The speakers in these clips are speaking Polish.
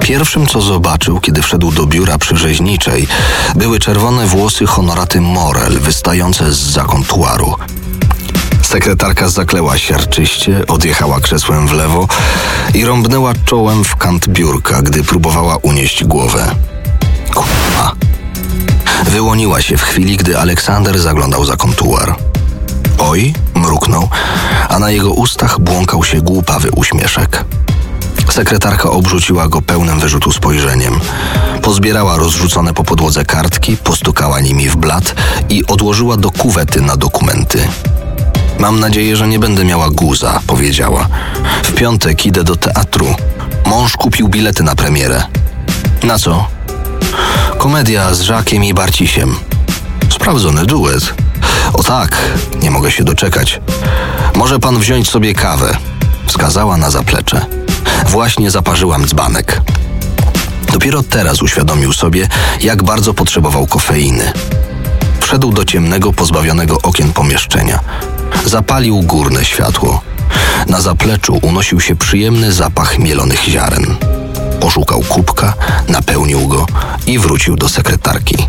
Pierwszym, co zobaczył, kiedy wszedł do biura przy rzeźniczej, były czerwone włosy Honoraty Morel wystające zza kontuaru. Sekretarka zakleła siarczyście, odjechała krzesłem w lewo i rąbnęła czołem w kant biurka, gdy próbowała unieść głowę. Kurwa. Wyłoniła się w chwili, gdy Aleksander zaglądał za kontuar. Oj, mruknął, a na jego ustach błąkał się głupawy uśmieszek. Sekretarka obrzuciła go pełnym wyrzutu spojrzeniem. Pozbierała rozrzucone po podłodze kartki, postukała nimi w blat i odłożyła do kuwety na dokumenty. Mam nadzieję, że nie będę miała guza, powiedziała. W piątek idę do teatru. Mąż kupił bilety na premierę. Na co? Komedia z Żakiem i Barcisiem. Sprawdzony duet. O tak, nie mogę się doczekać. Może pan wziąć sobie kawę, wskazała na zaplecze. Właśnie zaparzyłam dzbanek. Dopiero teraz uświadomił sobie, jak bardzo potrzebował kofeiny. Wszedł do ciemnego, pozbawionego okien pomieszczenia. Zapalił górne światło. Na zapleczu unosił się przyjemny zapach mielonych ziaren. Poszukał kubka, napełnił go i wrócił do sekretarki.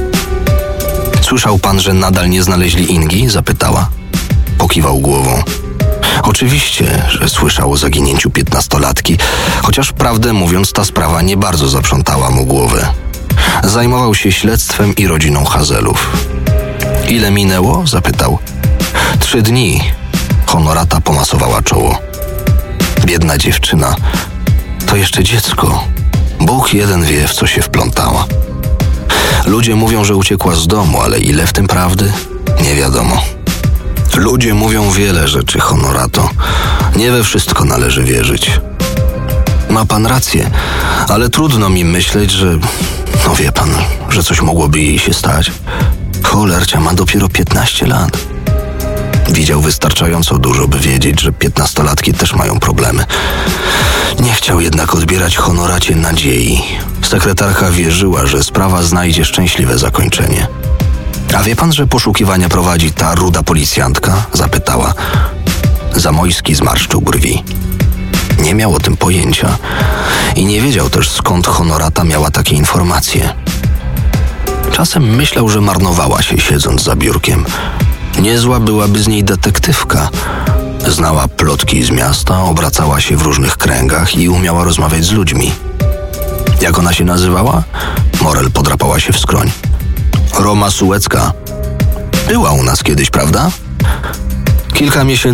Słyszał pan, że nadal nie znaleźli Ingi? Zapytała. Pokiwał głową. Oczywiście, że słyszał o zaginięciu 15-latki, chociaż prawdę mówiąc ta sprawa nie bardzo zaprzątała mu głowę. Zajmował się śledztwem i rodziną Hazelów. Ile minęło? Zapytał. 3 dni. Honorata pomasowała czoło. Biedna dziewczyna. To jeszcze dziecko. Bóg jeden wie, w co się wplątała. Ludzie mówią, że uciekła z domu, ale ile w tym prawdy? Nie wiadomo. Ludzie mówią wiele rzeczy, Honorato. Nie we wszystko należy wierzyć. Ma pan rację, ale trudno mi myśleć, że... No wie pan, że coś mogłoby jej się stać. Cholercia, ma dopiero 15 lat. Widział wystarczająco dużo, by wiedzieć, że 15-latki też mają problemy. Nie chciał jednak odbierać Honoracie nadziei. Sekretarka wierzyła, że sprawa znajdzie szczęśliwe zakończenie. A wie pan, że poszukiwania prowadzi ta ruda policjantka? Zapytała. Zamojski zmarszczył brwi. Nie miał o tym pojęcia i nie wiedział też, skąd Honorata miała takie informacje. Czasem myślał, że marnowała się, siedząc za biurkiem. Niezła byłaby z niej detektywka. Znała plotki z miasta, obracała się w różnych kręgach i umiała rozmawiać z ludźmi. Jak ona się nazywała? Morel podrapała się w skroń. Roma Sułecka. Była u nas kiedyś, prawda? Kilka miesięcy